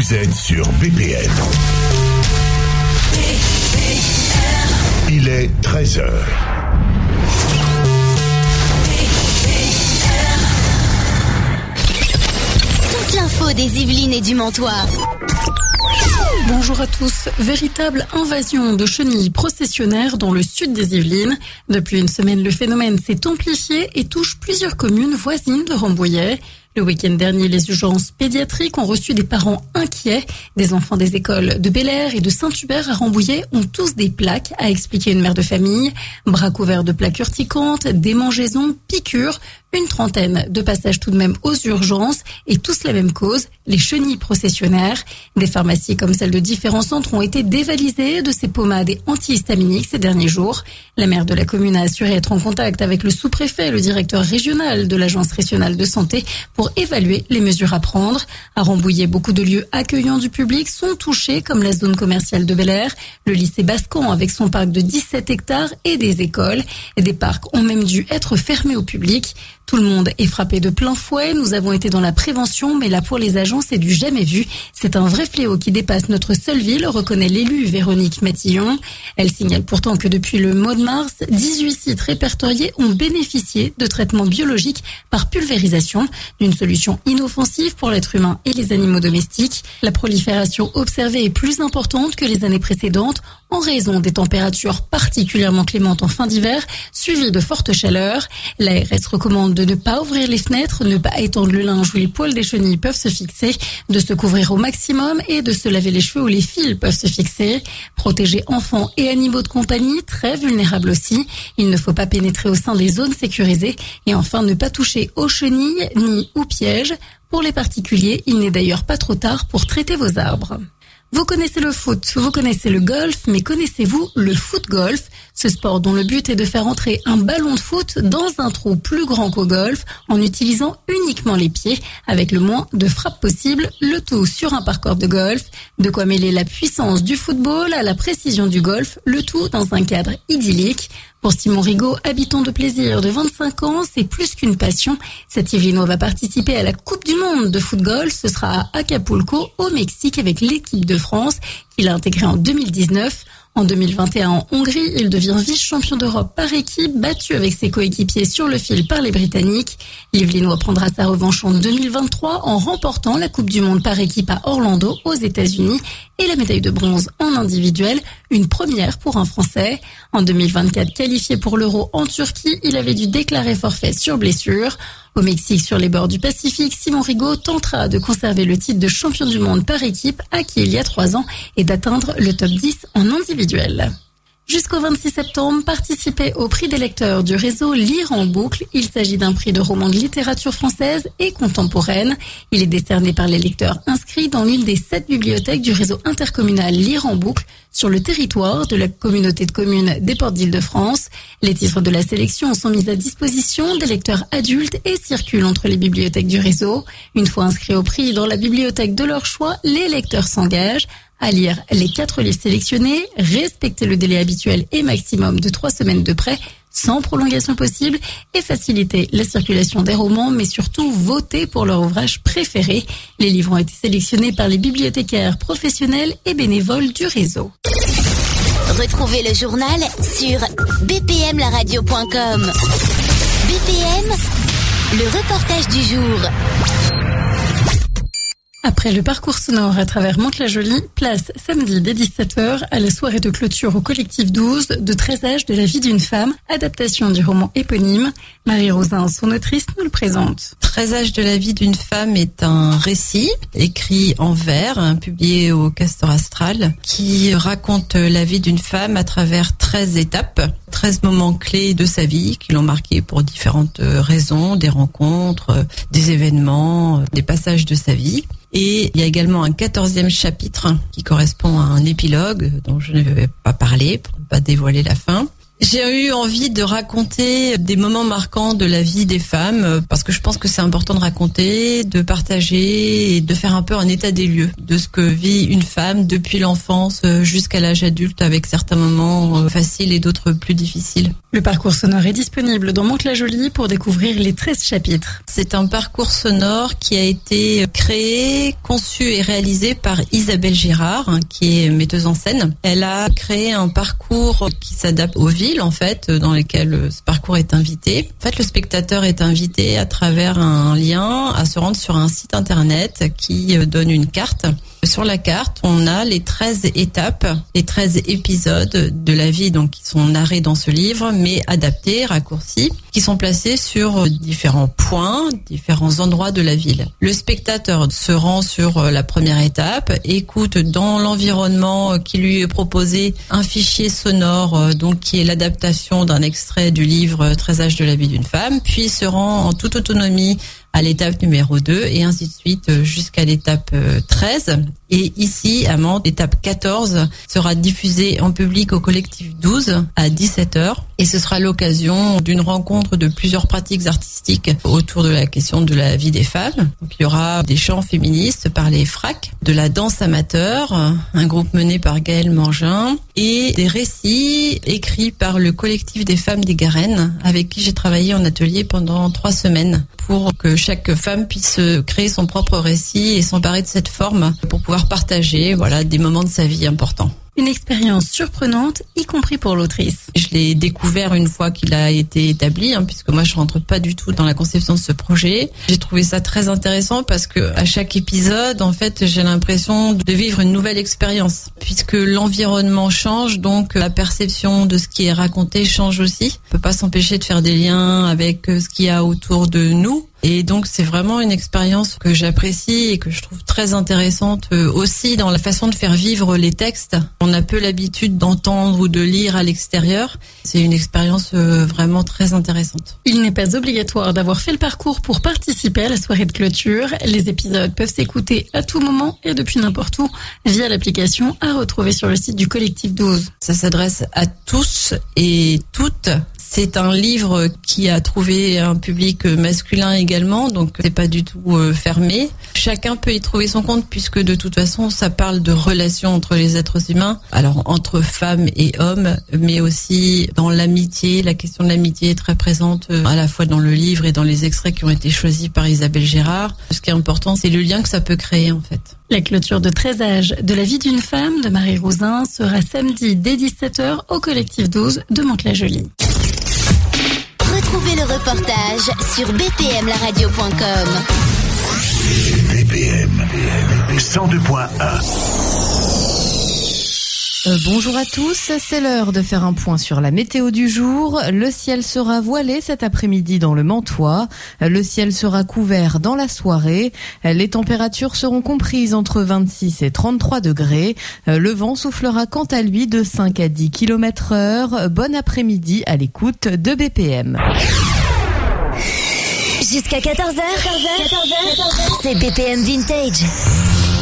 Vous êtes sur BPM. Il est 13h. Toute l'info des Yvelines et du Mantois. Bonjour à tous. Véritable invasion de chenilles processionnaires dans le sud des Yvelines. Depuis une semaine, le phénomène s'est amplifié et touche plusieurs communes voisines de Rambouillet. Le week-end dernier, les urgences pédiatriques ont reçu des parents inquiets. Des enfants des écoles de Bel-Air et de Saint-Hubert à Rambouillet ont tous des plaques, a expliqué une mère de famille. Bras couverts de plaques urticantes, démangeaisons, piqûres, une trentaine de passages tout de même aux urgences et tous la même cause, les chenilles processionnaires. Des pharmacies comme celle de différents centres ont été dévalisées de ces pommades et antihistaminiques ces derniers jours. La maire de la commune a assuré être en contact avec le sous-préfet et le directeur régional de l'Agence régionale de santé pour évaluer les mesures à prendre. À Rambouillet, beaucoup de lieux accueillants du public sont touchés, comme la zone commerciale de Bel-Air, le lycée Bascan avec son parc de 17 hectares et des écoles. Et des parcs ont même dû être fermés au public. Tout le monde est frappé de plein fouet. Nous avons été dans la prévention, mais là pour les agents, c'est du jamais vu. C'est un vrai fléau qui dépasse notre seule ville, reconnaît l'élue Véronique Matillon. Elle signale pourtant que depuis le mois de mars, 18 sites répertoriés ont bénéficié de traitements biologiques par pulvérisation, d'une solution inoffensive pour l'être humain et les animaux domestiques. La prolifération observée est plus importante que les années précédentes en raison des températures particulièrement clémentes en fin d'hiver, suivies de fortes chaleurs. L'ARS recommande de ne pas ouvrir les fenêtres, ne pas étendre le linge où les poils des chenilles peuvent se fixer, de se couvrir au maximum et de se laver les cheveux où les fils peuvent se fixer. Protéger enfants et animaux de compagnie, très vulnérables aussi. Il ne faut pas pénétrer au sein des zones sécurisées et enfin ne pas toucher aux chenilles ni aux pièges. Pour les particuliers, il n'est d'ailleurs pas trop tard pour traiter vos arbres. Vous connaissez le foot, vous connaissez le golf, mais connaissez-vous le foot-golf? Ce sport dont le but est de faire entrer un ballon de foot dans un trou plus grand qu'au golf en utilisant uniquement les pieds avec le moins de frappes possible, le tout sur un parcours de golf. De quoi mêler la puissance du football à la précision du golf, le tout dans un cadre idyllique. Pour Simon Rigaud, habitant de plaisir de 25 ans, c'est plus qu'une passion. Cet Yvelinois va participer à la Coupe du Monde de foot-golf. Ce sera à Acapulco, au Mexique, avec l'équipe de France qu'il a intégrée en 2019. En 2021, en Hongrie, il devient vice-champion d'Europe par équipe, battu avec ses coéquipiers sur le fil par les Britanniques. L'Yvelinois prendra sa revanche en 2023 en remportant la Coupe du Monde par équipe à Orlando, aux États-Unis, et la médaille de bronze en individuel, une première pour un Français. En 2024, qualifié pour l'Euro en Turquie, il avait dû déclarer forfait sur blessure. Au Mexique, sur les bords du Pacifique, Simon Rigaud tentera de conserver le titre de champion du monde par équipe acquis il y a 3 ans et d'atteindre le top 10 en individuel. Jusqu'au 26 septembre, participez au prix des lecteurs du réseau Lire en boucle. Il s'agit d'un prix de roman de littérature française et contemporaine. Il est décerné par les lecteurs inscrits dans l'une des 7 bibliothèques du réseau intercommunal Lire en boucle sur le territoire de la communauté de communes des Portes d'Île-de-France. Les titres de la sélection sont mis à disposition des lecteurs adultes et circulent entre les bibliothèques du réseau. Une fois inscrits au prix dans la bibliothèque de leur choix, les lecteurs s'engagent à lire les 4 livres sélectionnés, respecter le délai habituel et maximum de 3 semaines de prêt, sans prolongation possible, et faciliter la circulation des romans, mais surtout voter pour leur ouvrage préféré. Les livres ont été sélectionnés par les bibliothécaires professionnels et bénévoles du réseau. Retrouvez le journal sur bpmlaradio.com. BPM, le reportage du jour. Après le parcours sonore à travers Mantes-la-Jolie, place samedi dès 17h à la soirée de clôture au collectif 12 de 13 âges de la vie d'une femme, adaptation du roman éponyme. Marie Rosin, son autrice, nous le présente. 13 âges de la vie d'une femme est un récit écrit en vers, publié au Castor Astral, qui raconte la vie d'une femme à travers 13 étapes, 13 moments clés de sa vie qui l'ont marquée pour différentes raisons, des rencontres, des événements, des passages de sa vie. Et il y a également un 14e chapitre qui correspond à un épilogue dont je ne vais pas parler pour ne pas dévoiler la fin. J'ai eu envie de raconter des moments marquants de la vie des femmes parce que je pense que c'est important de raconter, de partager et de faire un peu un état des lieux de ce que vit une femme depuis l'enfance jusqu'à l'âge adulte avec certains moments faciles et d'autres plus difficiles. Le parcours sonore est disponible dans Mantes-la-Jolie pour découvrir les 13 chapitres. C'est un parcours sonore qui a été créé, conçu et réalisé par Isabelle Girard, qui est metteuse en scène. Elle a créé un parcours qui s'adapte aux villes, en fait, dans lesquelles ce parcours est invité. En fait, le spectateur est invité à travers un lien à se rendre sur un site internet qui donne une carte. Sur la carte, on a les 13 étapes, les 13 épisodes de la vie, donc qui sont narrés dans ce livre, mais adaptés, raccourcis, qui sont placés sur différents points, différents endroits de la ville. Le spectateur se rend sur la première étape, écoute dans l'environnement qui lui est proposé un fichier sonore, donc qui est l'adaptation d'un extrait du livre 13 âges de la vie d'une femme, puis se rend en toute autonomie à l'étape numéro 2 et ainsi de suite jusqu'à l'étape 13. Et ici, à Mantes, l'étape 14 sera diffusée en public au collectif 12 à 17h. Et ce sera l'occasion d'une rencontre de plusieurs pratiques artistiques autour de la question de la vie des femmes. Donc, il y aura des chants féministes par les FRAC, de la danse amateur, un groupe mené par Gaëlle Mangin, et des récits écrits par le collectif des femmes des Garennes, avec qui j'ai travaillé en atelier pendant 3 semaines pour que chaque femme puisse créer son propre récit et s'emparer de cette forme pour pouvoir partager, des moments de sa vie importants. Une expérience surprenante, y compris pour l'autrice. Je l'ai découvert une fois qu'il a été établi, puisque moi je rentre pas du tout dans la conception de ce projet. J'ai trouvé ça très intéressant parce que à chaque épisode, en fait, j'ai l'impression de vivre une nouvelle expérience, puisque l'environnement change, donc la perception de ce qui est raconté change aussi. On peut pas s'empêcher de faire des liens avec ce qu'il y a autour de nous. Et donc c'est vraiment une expérience que j'apprécie et que je trouve très intéressante aussi dans la façon de faire vivre les textes. On a peu l'habitude d'entendre ou de lire à l'extérieur. C'est une expérience vraiment très intéressante. Il n'est pas obligatoire d'avoir fait le parcours pour participer à la soirée de clôture. Les épisodes peuvent s'écouter à tout moment et depuis n'importe où via l'application à retrouver sur le site du collectif 12. Ça s'adresse à tous et toutes. C'est un livre qui a trouvé un public masculin également, donc c'est pas du tout fermé. Chacun peut y trouver son compte puisque de toute façon ça parle de relations entre les êtres humains, alors entre femmes et hommes, mais aussi dans l'amitié. La question de l'amitié est très présente à la fois dans le livre et dans les extraits qui ont été choisis par Isabelle Girard. Ce qui est important, c'est le lien que ça peut créer en fait. La clôture de 13 âges de la vie d'une femme de Marie Rouzin sera samedi dès 17h au collectif 12 de Mantes-la-Jolie. Retrouvez le reportage sur bpmlaradio.com. BPM 102.1. Bonjour à tous, c'est l'heure de faire un point sur la météo du jour. Le ciel sera voilé cet après-midi dans le Mantois. Le ciel sera couvert dans la soirée. Les températures seront comprises entre 26 et 33 degrés. Le vent soufflera quant à lui de 5 à 10 km/h. Bon après-midi à l'écoute de BPM. Jusqu'à 14h, c'est BPM Vintage.